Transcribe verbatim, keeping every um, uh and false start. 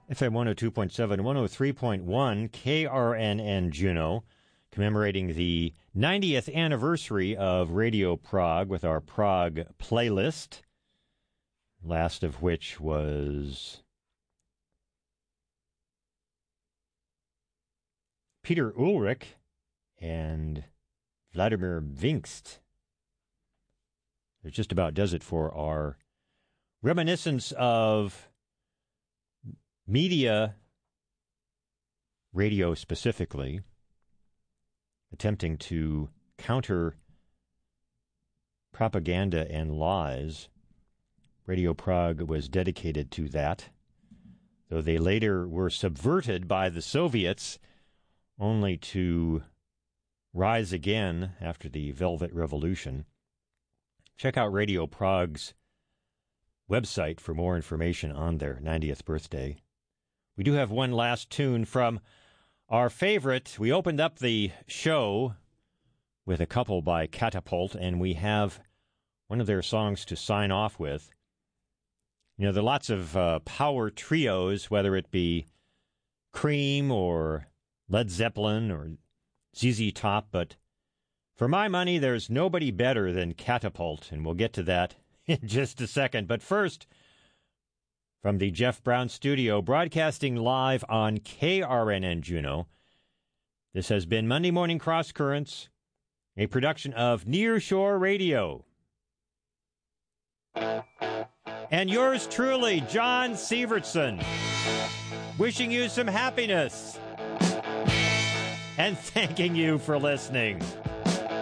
F M one oh two point seven, one oh three point one, K R N N Juneau, commemorating the ninetieth anniversary of Radio Prague with our Prague playlist, last of which was Peter Ulrich and Vladimir Vingst. It just about does it for our reminiscence of media, radio specifically, attempting to counter propaganda and lies. Radio Prague was dedicated to that, though they later were subverted by the Soviets, only to rise again after the Velvet Revolution. Check out Radio Prague's website for more information on their ninetieth birthday. We do have one last tune from our favorite. We opened up the show with a couple by Catapult, and we have one of their songs to sign off with. You know, there are lots of uh, power trios, whether it be Cream or Led Zeppelin or Z Z Top, but for my money, there's nobody better than Catapult, and we'll get to that in just a second. But first, from the Jeff Brown Studio, broadcasting live on K R N N Juneau, this has been Monday Morning Cross Currents, a production of Near Shore Radio. And yours truly, John Sievertson, wishing you some happiness and thanking you for listening.